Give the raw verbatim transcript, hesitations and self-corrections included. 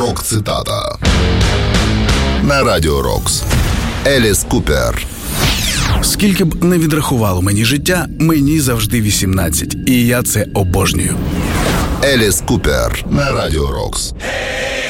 Рок-цитата на Радіо Рокс. Еліс Купер. Скільки б не відрахувало мені життя, мені завжди вісімнадцять. І я це обожнюю. Еліс Купер на Радіо Рокс.